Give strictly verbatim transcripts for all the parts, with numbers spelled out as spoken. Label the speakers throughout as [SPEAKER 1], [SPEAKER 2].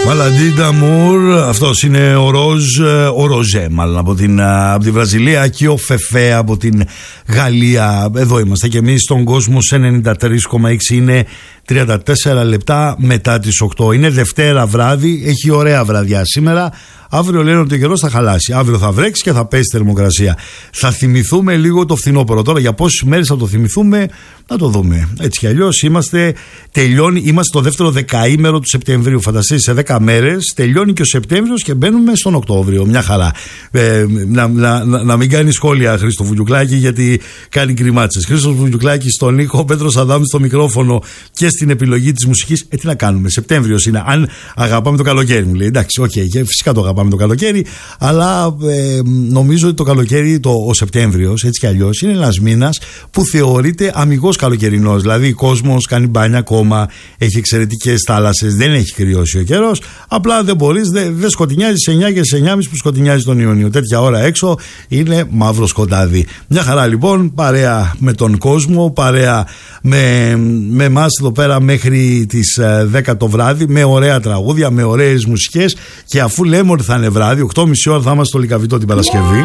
[SPEAKER 1] Μαλαντίντα Μουρ, αυτός είναι ο Ροζ, ο Ροζέ μάλλον από την, από τη Βραζιλία, και ο Φεφέ από την Γαλλία. Εδώ είμαστε και εμείς στον κόσμο σε ενενήντα τρία κόμμα έξι. Είναι τριάντα τέσσερα λεπτά μετά τις οκτώ. Είναι Δευτέρα βράδυ, έχει ωραία βραδιά σήμερα. Αύριο λένε ότι ο καιρός θα χαλάσει. Αύριο θα βρέξει και θα πέσει η θερμοκρασία. Θα θυμηθούμε λίγο το φθινόπωρο. Τώρα για πόσες μέρες θα το θυμηθούμε, να το δούμε. Έτσι κι αλλιώς είμαστε, τελειώνει, είμαστε στο δεύτερο δεκαήμερο του Σεπτεμβρίου. Φανταστείτε, σε δέκα μέρες τελειώνει και ο Σεπτέμβριος και μπαίνουμε στον Οκτώβριο. Μια χαρά. Ε, να, να, να, να μην κάνει σχόλια Χρήστο Βουγιουκλάκη, γιατί κάνει κρυμάτσες. Χρήστο Βουγιουκλάκη στον ήχο, ο Πέτρος Αδάμης στο μικρόφωνο και στην επιλογή της μουσικής. Ε, τι να κάνουμε, Σεπτέμβριος είναι. Αν αγαπάμε το καλοκαίρι, μου λέει. Εντάξει, οκ, okay, φυσικά το αγαπάμε το καλοκαίρι, αλλά ε, νομίζω ότι το καλοκαίρι, το, ο Σεπτέμβριος, έτσι κι αλλιώς, είναι ένας μήνας που θεωρείται αμιγώς καλοκαιρινός. Δηλαδή, ο κόσμος κάνει μπάνια ακόμα, έχει εξαιρετικές θάλασσες, δεν έχει κρυώσει ο καιρός. Απλά δεν μπορείς, δεν δε σκοτεινιάζει σε εννιά και σε εννιά και μισή που σκοτεινιάζει τον Ιούνιο. Τέτοια ώρα έξω είναι μαύρο σκοτάδι. Μια χαρά λοιπόν, παρέα με τον κόσμο, παρέα με, με εμάς εδώ πέρα μέχρι τις δέκα το βράδυ, με ωραία τραγούδια, με ωραίες μουσικές, και αφού λέμε ότι θα είναι βράδυ, οκτώ και μισή ώρα θα είμαστε στο Λυκαβητό την Παρασκευή.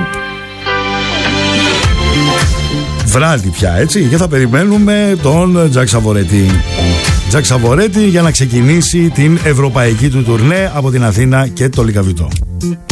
[SPEAKER 1] Βράδυ πια, έτσι, και θα περιμένουμε τον Τζακ Σαβορέτη. Τζακ Σαβορέτη για να ξεκινήσει την ευρωπαϊκή του τουρνέ από την Αθήνα και το Λυκαβητό.